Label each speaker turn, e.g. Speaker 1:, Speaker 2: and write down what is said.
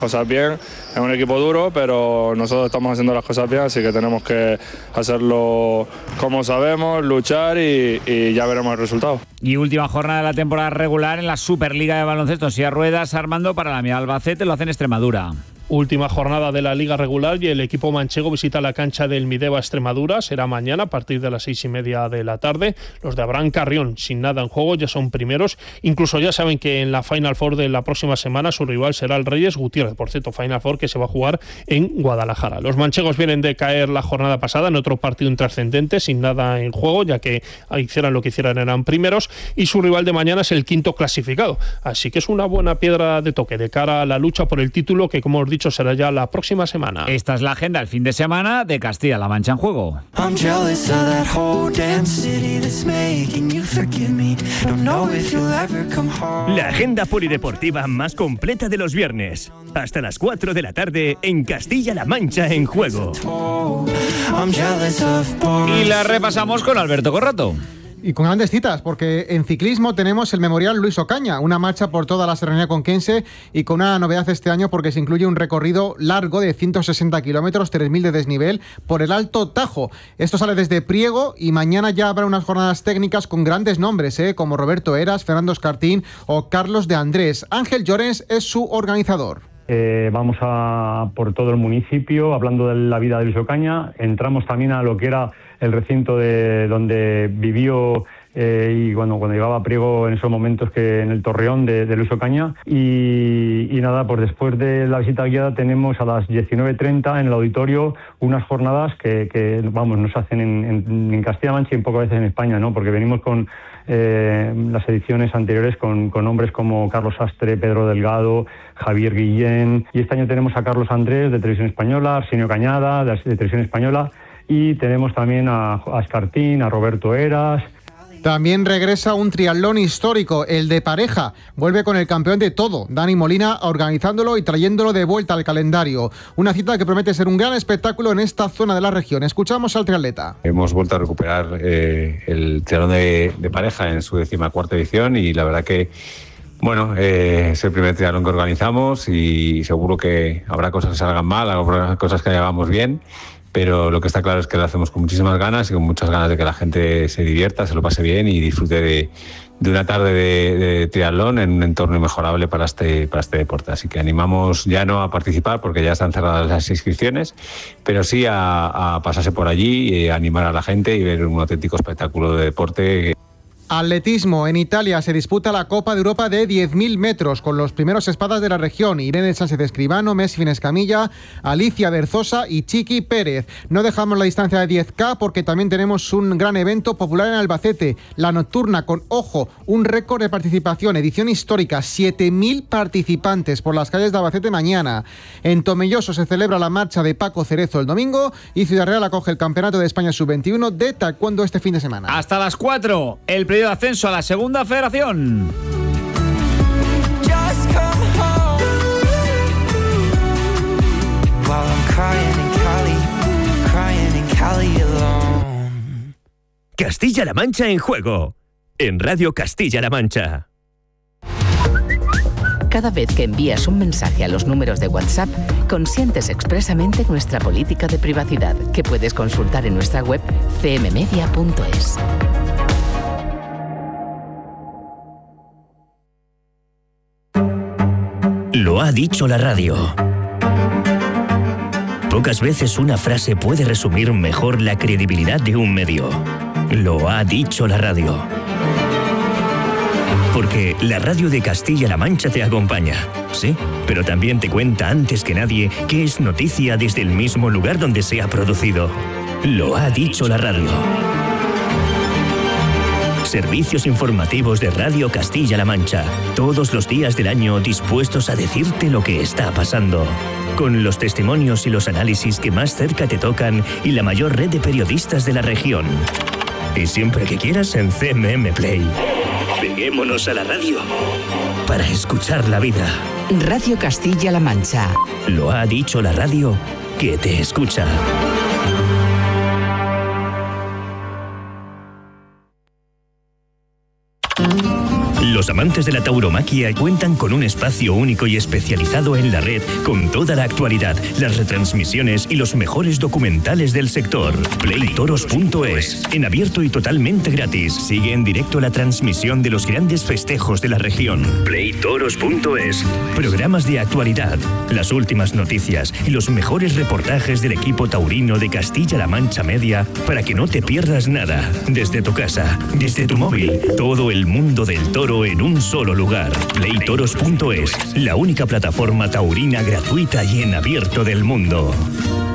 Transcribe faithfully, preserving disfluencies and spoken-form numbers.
Speaker 1: Cosas bien, es un equipo duro, pero nosotros estamos haciendo las cosas bien, así que tenemos que hacerlo como sabemos, luchar y, y ya veremos el resultado.
Speaker 2: Y última jornada de la temporada regular en la Superliga de Baloncesto. Silla de Ruedas, Armando, para la Mía Albacete, lo hace en Extremadura.
Speaker 3: Última jornada de la Liga Regular y el equipo manchego visita la cancha del Mideva Extremadura. Será mañana a partir de las seis y media de la tarde. Los de Abraham Carrión, sin nada en juego, ya son primeros. Incluso ya saben que en la Final Four de la próxima semana su rival será el Reyes Gutiérrez. Por cierto, Final Four que se va a jugar en Guadalajara. Los manchegos vienen de caer la jornada pasada en otro partido intrascendente, sin nada en juego, ya que hicieran lo que hicieran eran primeros. Y su rival de mañana es el quinto clasificado. Así que es una buena piedra de toque de cara a la lucha por el título que, como os he dicho, será ya la próxima semana.
Speaker 2: Esta es la agenda el fin de semana de Castilla-La Mancha en juego.
Speaker 4: La agenda polideportiva más completa de los viernes. Hasta las cuatro de la tarde en Castilla-La Mancha en juego.
Speaker 2: Y la repasamos con Alberto Corrato.
Speaker 5: Y con grandes citas, porque en ciclismo tenemos el Memorial Luis Ocaña, una marcha por toda la Serranía conquense y con una novedad este año porque se incluye un recorrido largo de ciento sesenta kilómetros, tres mil de desnivel, por el Alto Tajo. Esto sale desde Priego y mañana ya habrá unas jornadas técnicas con grandes nombres, ¿eh? como Roberto Heras, Fernando Escartín o Carlos de Andrés. Ángel Llorens es su organizador.
Speaker 6: Eh, vamos a por todo el municipio, hablando de la vida de Luis Ocaña. Entramos también a lo que era el recinto de donde vivió eh, y bueno, cuando llegaba a Priego en esos momentos que en el Torreón de, de Luis Ocaña. Y, y nada, pues después de la visita guiada tenemos a las diecinueve treinta en el auditorio unas jornadas que, que vamos, nos hacen en, en, en Castilla-La Mancha y un poco a veces en España, ¿no? Porque venimos con eh, las ediciones anteriores con, con hombres como Carlos Astre, Pedro Delgado, Javier Guillén, y este año tenemos a Carlos Andrés de Televisión Española, Arsenio Cañada de, de Televisión Española, y tenemos también a, a Escartín, a Roberto Heras.
Speaker 5: También regresa un triatlón histórico, el de pareja. Vuelve con el campeón de todo, Dani Molina, organizándolo y trayéndolo de vuelta al calendario. Una cita que promete ser un gran espectáculo en esta zona de la región. Escuchamos al triatleta.
Speaker 7: Hemos vuelto a recuperar eh, el triatlón de, de pareja en su decimacuarta edición y la verdad que Bueno, eh, es el primer triatlón que organizamos y seguro que habrá cosas que salgan mal, habrá cosas que hagamos bien, pero lo que está claro es que lo hacemos con muchísimas ganas y con muchas ganas de que la gente se divierta, se lo pase bien y disfrute de, de una tarde de, de triatlón en un entorno inmejorable para este, para este deporte. Así que animamos ya no a participar porque ya están cerradas las inscripciones, pero sí a, a pasarse por allí y a animar a la gente y ver un auténtico espectáculo de deporte.
Speaker 5: Atletismo. En Italia se disputa la Copa de Europa de diez mil metros con los primeros espadas de la región. Irene Sánchez Escribano, Messi Escamilla, Alicia Berzosa y Chiqui Pérez. No dejamos la distancia de diez K porque también tenemos un gran evento popular en Albacete. La nocturna con, ojo, un récord de participación. Edición histórica. siete mil participantes por las calles de Albacete mañana. En Tomelloso se celebra la marcha de Paco Cerezo el domingo y Ciudad Real acoge el Campeonato de España sub veintiuno de taekwondo este fin de semana.
Speaker 2: Hasta las cuatro. El de ascenso a la segunda federación.
Speaker 4: Castilla-La Mancha en juego. En Radio Castilla-La Mancha.
Speaker 8: Cada vez que envías un mensaje a los números de WhatsApp, consientes expresamente nuestra política de privacidad, que puedes consultar en nuestra web c m media punto es.
Speaker 4: Lo ha dicho la radio. Pocas veces una frase puede resumir mejor la credibilidad de un medio. Lo ha dicho la radio. Porque la radio de Castilla-La Mancha te acompaña, sí, pero también te cuenta antes que nadie qué es noticia desde el mismo lugar donde se ha producido. Lo ha dicho la radio. Servicios informativos de Radio Castilla-La Mancha, todos los días del año dispuestos a decirte lo que está pasando, con los testimonios y los análisis que más cerca te tocan y la mayor red de periodistas de la región. Y siempre que quieras en C M M Play. Peguémonos a la radio para escuchar la vida.
Speaker 8: Radio Castilla-La Mancha.
Speaker 4: Lo ha dicho la radio que te escucha. Los amantes de la tauromaquia cuentan con un espacio único y especializado en la red con toda la actualidad, las retransmisiones y los mejores documentales del sector. play toros punto es, en abierto y totalmente gratis. Sigue en directo la transmisión de los grandes festejos de la región. play toros punto es. Programas de actualidad, las últimas noticias y los mejores reportajes del equipo taurino de Castilla-La Mancha Media para que no te pierdas nada. Desde tu casa, desde tu móvil, todo el mundo del toro en un solo lugar. play toros punto es, la única plataforma taurina gratuita y en abierto del mundo.